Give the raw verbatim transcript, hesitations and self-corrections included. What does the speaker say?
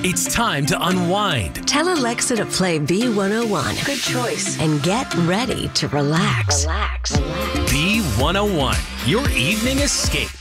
It's time to unwind. Tell Alexa to play B one oh one. Good choice. And get ready to relax. Relax. Relax. B one oh one, your evening escape.